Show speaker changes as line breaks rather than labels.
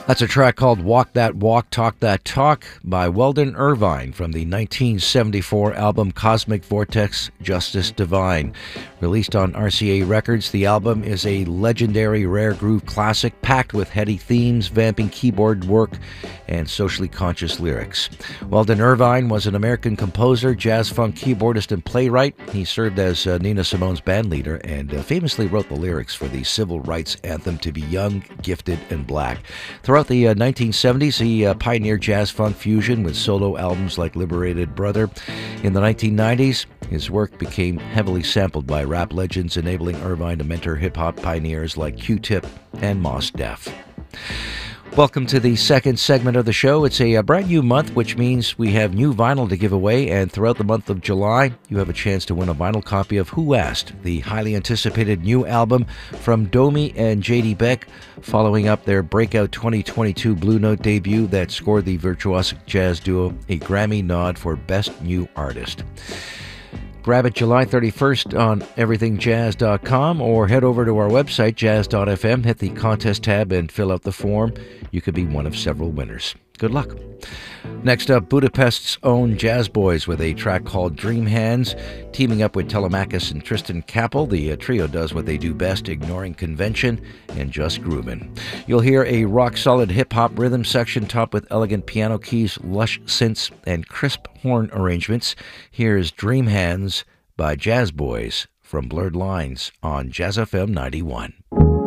That's a track called Walk That Walk, Talk That Talk by Weldon Irvine from the 1974 album Cosmic Vortex, Justice Divine. Released on RCA Records, the album is a legendary rare groove classic packed with heady themes, vamping keyboard work, and socially conscious lyrics. Weldon Irvine was an American composer, jazz funk keyboardist, and playwright. He served as Nina Simone's band leader and famously wrote the lyrics for the civil rights anthem To Be Young, Gifted, and Black. Throughout the 1970s, he pioneered jazz funk fusion with solo albums like Liberated Brother. In the 1990s, his work became heavily sampled by rap legends, enabling Irvine to mentor hip-hop pioneers like Q-Tip and Mos Def. Welcome to the second segment of the show. It's a brand new month, which means we have new vinyl to give away, and throughout the month of July, you have a chance to win a vinyl copy of Who Asked, the highly anticipated new album from Domi and J.D. Beck, following up their breakout 2022 Blue Note debut that scored the virtuosic jazz duo a Grammy nod for Best New Artist. Grab it July 31st on everythingjazz.com or head over to our website, jazz.fm, hit the contest tab and fill out the form. You could be one of several winners. Good luck. Next up, Budapest's own Jazz Boys with a track called Dream Hands. Teaming up with Telemachus and Tristan Kappel, the trio does what they do best, ignoring convention and just grooving. You'll hear a rock-solid hip-hop rhythm section topped with elegant piano keys, lush synths, and crisp horn arrangements. Here's Dream Hands by Jazz Boys from Blurred Lines on Jazz FM 91.